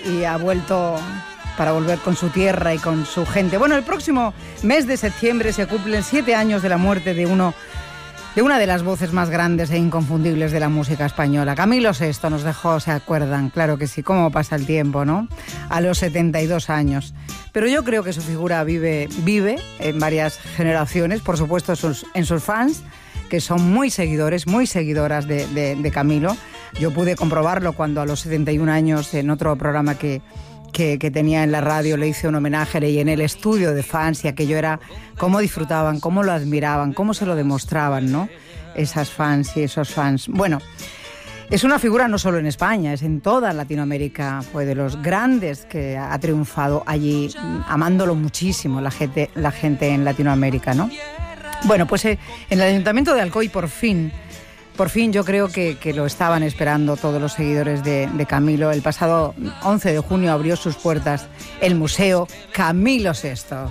y ha vuelto para volver con su tierra y con su gente. Bueno, el próximo mes de septiembre se cumplen 7 años de la muerte de una de las voces más grandes e inconfundibles de la música española. Camilo VI nos dejó, ¿se acuerdan? Claro que sí, cómo pasa el tiempo, ¿no? A los 72 años. Pero yo creo que su figura vive en varias generaciones, por supuesto en sus fans, que son muy seguidores, muy seguidoras de Camilo. Yo pude comprobarlo cuando a los 71 años, en otro programa que tenía en la radio, le hice un homenaje, le llené el estudio de fans y aquello era cómo disfrutaban, cómo lo admiraban, cómo se lo demostraban, ¿no? Esas fans y esos fans. Bueno, es una figura no solo en España, es en toda Latinoamérica, fue de los grandes que ha triunfado allí, amándolo muchísimo la gente en Latinoamérica, ¿no? Bueno, pues en el Ayuntamiento de Alcoy por fin yo creo que lo estaban esperando todos los seguidores de Camilo. El pasado 11 de junio abrió sus puertas el Museo Camilo VI.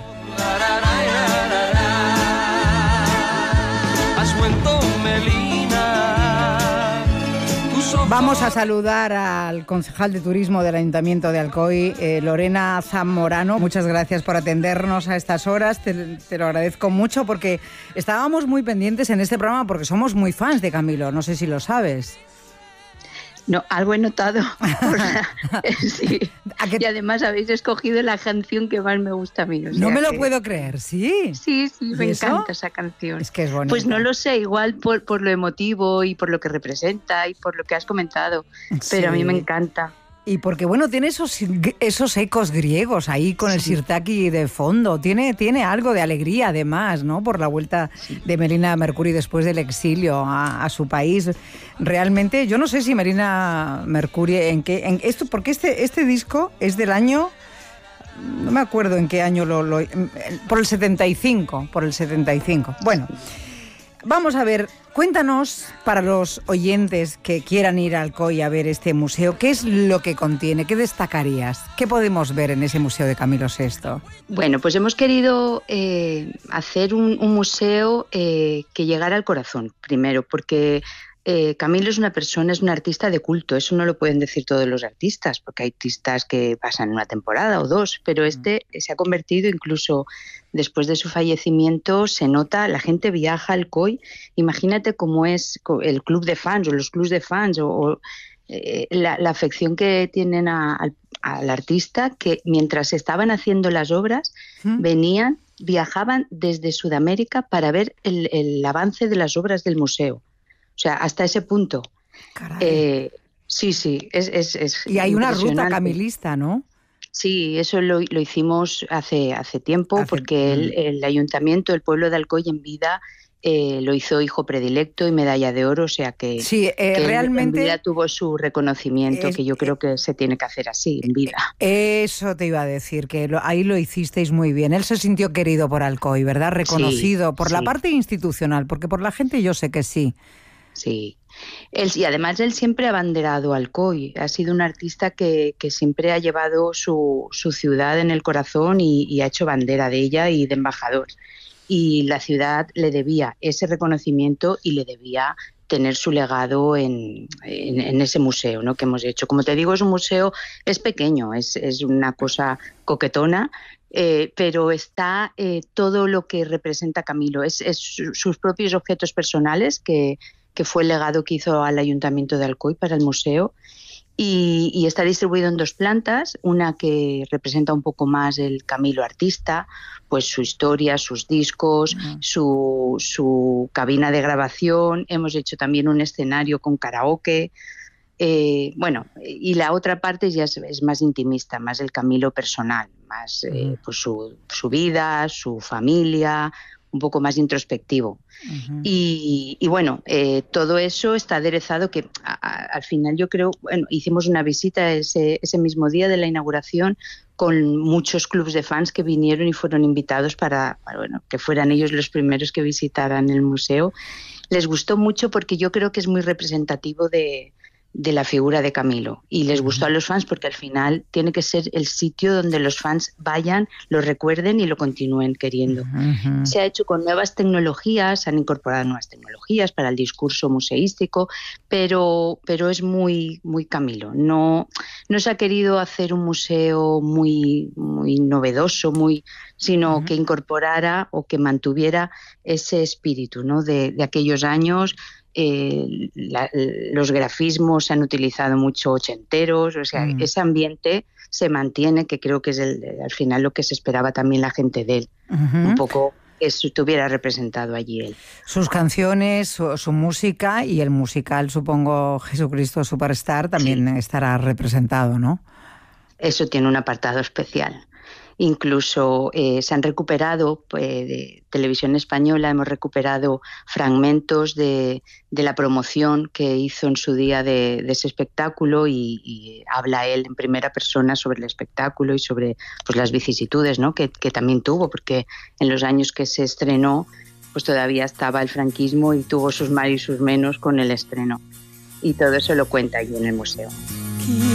Vamos a saludar al concejal de turismo del Ayuntamiento de Alcoy, Lorena Zamorano. Muchas gracias por atendernos a estas horas, te lo agradezco mucho porque estábamos muy pendientes en este programa porque somos muy fans de Camilo, no sé si lo sabes. No, algo he notado. Sí. Y además habéis escogido la canción que más me gusta a mí. No me lo puedo creer, ¿sí? Sí, me encanta esa canción. Es que es bonita. Pues no lo sé, igual por lo emotivo y por lo que representa y por lo que has comentado, pero a mí me encanta. Y porque, bueno, tiene esos ecos griegos ahí con el Sirtaki de fondo. Tiene algo de alegría, además, ¿no? Por la vuelta de Melina Mercouri después del exilio a su país. Realmente, yo no sé si Melina Mercouri, porque este disco es del año... No me acuerdo en qué año por el 75. Bueno, vamos a ver... Cuéntanos, para los oyentes que quieran ir a Alcoy a ver este museo, ¿qué es lo que contiene? ¿Qué destacarías? ¿Qué podemos ver en ese museo de Camilo VI? Bueno, pues hemos querido hacer un museo que llegara al corazón, primero, porque Camilo es un artista de culto. Eso no lo pueden decir todos los artistas, porque hay artistas que pasan una temporada o dos, pero se ha convertido incluso... Después de su fallecimiento se nota, la gente viaja al Alcoy. Imagínate cómo es el club de fans o los clubs de fans o la afección que tienen al artista, que mientras estaban haciendo las obras viajaban desde Sudamérica para ver el avance de las obras del museo. O sea, hasta ese punto. Sí, es y hay una ruta camilista, ¿no? Sí, eso lo hicimos hace tiempo, porque el ayuntamiento, el pueblo de Alcoy en vida lo hizo hijo predilecto y medalla de oro, o sea que realmente en vida tuvo su reconocimiento, que yo creo que se tiene que hacer así, en vida. Eso te iba a decir, que ahí lo hicisteis muy bien. Él se sintió querido por Alcoy, ¿verdad? Reconocido por la parte institucional, porque por la gente yo sé que sí. Sí. Y además él siempre ha abanderado Alcoy, ha sido un artista que siempre ha llevado su ciudad en el corazón y ha hecho bandera de ella y de embajador. Y la ciudad le debía ese reconocimiento y le debía tener su legado en ese museo, ¿no?, que hemos hecho. Como te digo, es un museo, es pequeño, es una cosa coquetona, pero está todo lo que representa Camilo, es sus propios objetos personales que fue el legado que hizo al Ayuntamiento de Alcoy para el museo, y está distribuido en 2 plantas, una que representa un poco más el Camilo artista, pues su historia, sus discos, su cabina de grabación. Hemos hecho también un escenario con karaoke, y la otra parte ya es más intimista, más el Camilo personal, más pues su vida, su familia, un poco más introspectivo. Y bueno, todo eso está aderezado, que al final yo creo, hicimos una visita ese mismo día de la inauguración con muchos clubs de fans que vinieron y fueron invitados para que fueran ellos los primeros que visitaran el museo. Les gustó mucho porque yo creo que es muy representativo de de la figura de Camilo, y les gustó a los fans porque al final tiene que ser el sitio donde los fans vayan, lo recuerden y lo continúen queriendo. Se ha hecho con nuevas tecnologías, han incorporado nuevas tecnologías para el discurso museístico, pero es muy, muy Camilo. No se ha querido hacer un museo muy, muy novedoso, sino que incorporara o que mantuviera ese espíritu, ¿no?, de aquellos años. Los grafismos se han utilizado mucho ochenteros, o sea, ese ambiente se mantiene, que creo que es al final lo que se esperaba también la gente de él, un poco que estuviera representado allí él. Sus canciones, su música y el musical, supongo, Jesucristo Superstar, también estará representado, ¿no? Eso tiene un apartado especial. Incluso se han recuperado, de Televisión Española, hemos recuperado fragmentos de la promoción que hizo en su día de ese espectáculo, y habla él en primera persona sobre el espectáculo y sobre pues las vicisitudes, ¿no?, que también tuvo, porque en los años que se estrenó pues todavía estaba el franquismo y tuvo sus más y sus menos con el estreno. Y todo eso lo cuenta allí en el museo.